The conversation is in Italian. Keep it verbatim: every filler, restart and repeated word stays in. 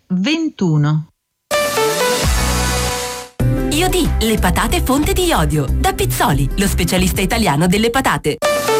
ventuno. Iodì, le patate fonte di iodio. Da Pizzoli, lo specialista italiano delle patate.